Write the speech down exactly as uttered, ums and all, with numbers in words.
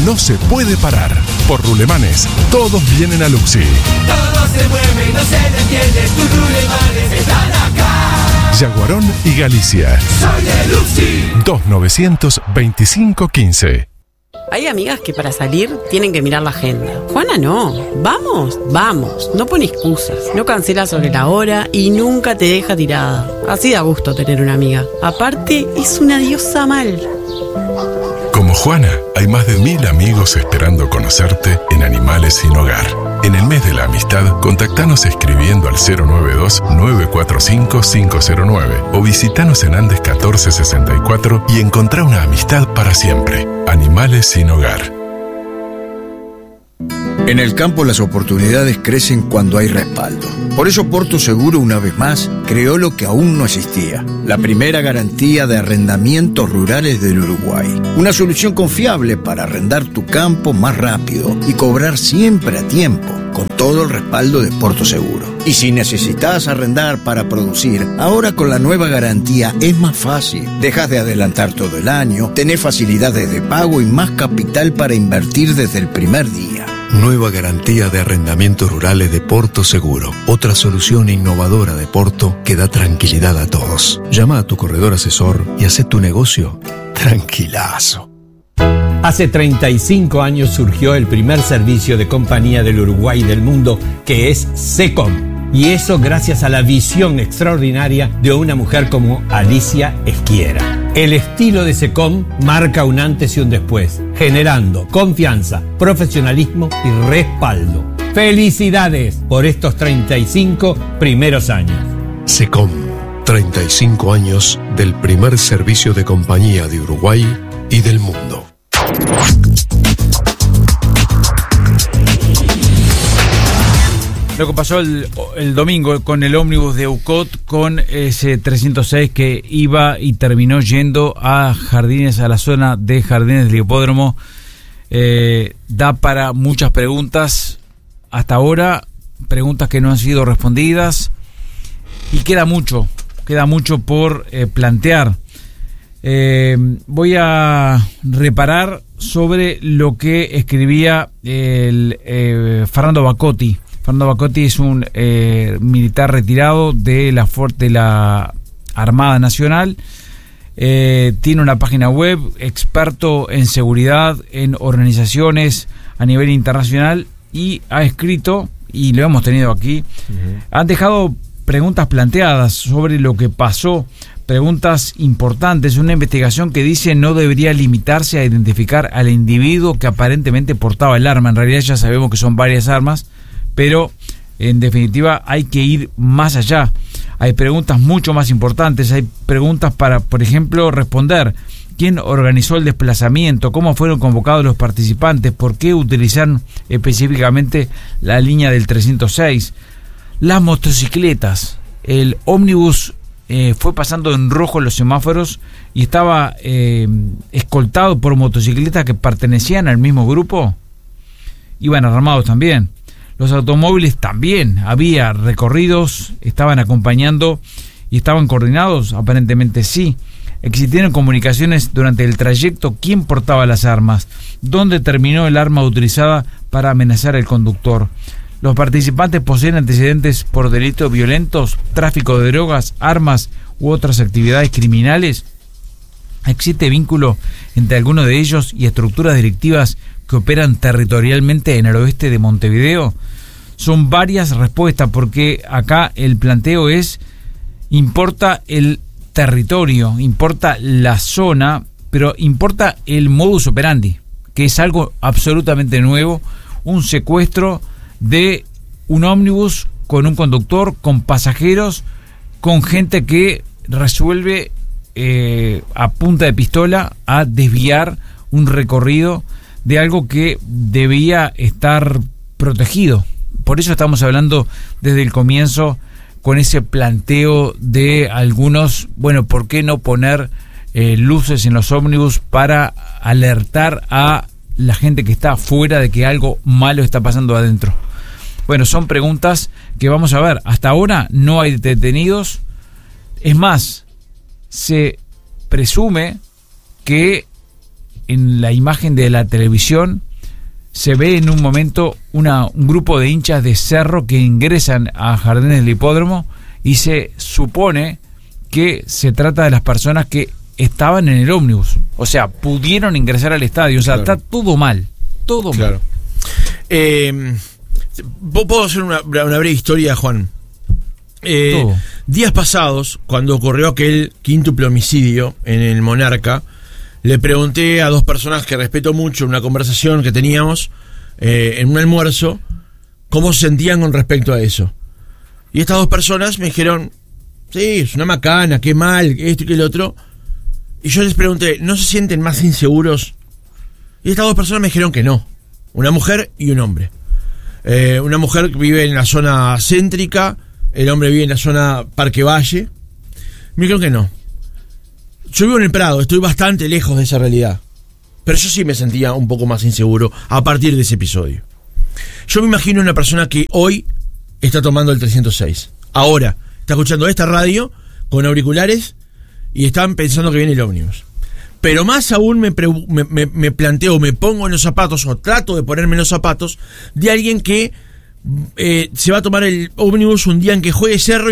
no se puede parar. Por Rulemanes, todos vienen a Luxi. Todo se mueve y no se detiene, tus Rulemanes están acá. Yaguarón y Galicia. Soy de Luxi. dos novecientos veinticinco quince. Hay amigas que para salir tienen que mirar la agenda. Juana no. ¿Vamos? Vamos. No pone excusas. No cancela sobre la hora y nunca te deja tirada. Así da gusto tener una amiga. Aparte, es una diosa mal. Como Juana, hay más de mil amigos esperando conocerte en Animales Sin Hogar. En el mes de la amistad, contactanos escribiendo al cero nueve dos, nueve cuatro cinco, cinco cero nueve o visitanos en Andes catorce sesenta y cuatro y encontrá una amistad para siempre. Animales Sin Hogar. En el campo las oportunidades crecen cuando hay respaldo. Por eso Porto Seguro, una vez más, creó lo que aún no existía: la primera garantía de arrendamientos rurales del Uruguay. Una solución confiable para arrendar tu campo más rápido y cobrar siempre a tiempo, con todo el respaldo de Porto Seguro. Y si necesitas arrendar para producir, ahora con la nueva garantía es más fácil. Dejas de adelantar todo el año, tenés facilidades de pago y más capital para invertir desde el primer día. Nueva garantía de arrendamientos rurales de Porto Seguro. Otra solución innovadora de Porto que da tranquilidad a todos. Llama a tu corredor asesor y haz tu negocio tranquilazo. Hace treinta y cinco años surgió el primer servicio de compañía del Uruguay y del mundo, que es SECOM. Y eso gracias a la visión extraordinaria de una mujer como Alicia Esquiera. El estilo de SECOM marca un antes y un después, generando confianza, profesionalismo y respaldo. ¡Felicidades por estos treinta y cinco primeros años! SECOM, treinta y cinco años del primer servicio de compañía de Uruguay y del mundo. Lo que pasó el, el domingo con el ómnibus de U C O T, con ese trescientos seis que iba y terminó yendo a Jardines, a la zona de Jardines del Hipódromo, eh, da para muchas preguntas hasta ahora, preguntas que no han sido respondidas, y queda mucho, queda mucho por eh, plantear. Eh, voy a reparar sobre lo que escribía el eh, Fernando Bacotti. Fernando Bacotti es un eh, militar retirado de la, de la Armada Nacional. Eh, tiene una página web, experto en seguridad en organizaciones a nivel internacional, y ha escrito, y lo hemos tenido aquí, uh-huh. Han dejado preguntas planteadas sobre lo que pasó, preguntas importantes, una investigación que dice no debería limitarse a identificar al individuo que aparentemente portaba el arma. En realidad ya sabemos que son varias armas, pero en definitiva hay que ir más allá. Hay preguntas mucho más importantes, hay preguntas para, por ejemplo, responder quién organizó el desplazamiento, cómo fueron convocados los participantes, por qué utilizaron específicamente la línea del trescientos seis, las motocicletas, el ómnibus eh, fue pasando en rojo los semáforos y estaba eh, escoltado por motocicletas que pertenecían al mismo grupo, iban armados también. Los automóviles también, había recorridos, estaban acompañando y estaban coordinados, aparentemente sí. Existieron comunicaciones durante el trayecto, quién portaba las armas, dónde terminó el arma utilizada para amenazar al conductor. Los participantes poseen antecedentes por delitos violentos, tráfico de drogas, armas u otras actividades criminales. ¿Existe vínculo entre alguno de ellos y estructuras delictivas que operan territorialmente en el oeste de Montevideo? Son varias respuestas, porque acá el planteo es, importa el territorio, importa la zona, pero importa el modus operandi, que es algo absolutamente nuevo, un secuestro de un ómnibus con un conductor, con pasajeros, con gente que resuelve eh, a punta de pistola a desviar un recorrido de algo que debía estar protegido. Por eso estamos hablando desde el comienzo con ese planteo de algunos, bueno, ¿por qué no poner eh, luces en los ómnibus para alertar a la gente que está afuera de que algo malo está pasando adentro? Bueno, son preguntas que vamos a ver. Hasta ahora no hay detenidos. Es más, se presume que en la imagen de la televisión se ve en un momento una, un grupo de hinchas de Cerro que ingresan a Jardines del Hipódromo y se supone que se trata de las personas que estaban en el ómnibus. O sea, pudieron ingresar al estadio. O sea, claro. Está todo mal. Todo claro. mal. Eh, ¿Puedo hacer una, una breve historia, Juan? Eh, días pasados, cuando ocurrió aquel quíntuple homicidio en el Monarca, le pregunté a dos personas que respeto mucho en una conversación que teníamos eh, en un almuerzo cómo se sentían con respecto a eso. Y estas dos personas me dijeron, sí, es una macana, qué mal, esto y que el otro. Y yo les pregunté, ¿no se sienten más inseguros? Y estas dos personas me dijeron que no. Una mujer y un hombre. Eh, una mujer que vive en la zona céntrica, el hombre vive en la zona Parque Valle. Me dijeron que no. Yo vivo en el Prado, estoy bastante lejos de esa realidad. Pero yo sí me sentía un poco más inseguro a partir de ese episodio. Yo me imagino una persona que hoy está tomando el trescientos seis. Ahora, está escuchando esta radio con auriculares y están pensando que viene el ómnibus. Pero más aún me, pre- me, me, me planteo, me pongo en los zapatos o trato de ponerme en los zapatos de alguien que eh, se va a tomar el ómnibus un día en que juegue Cerro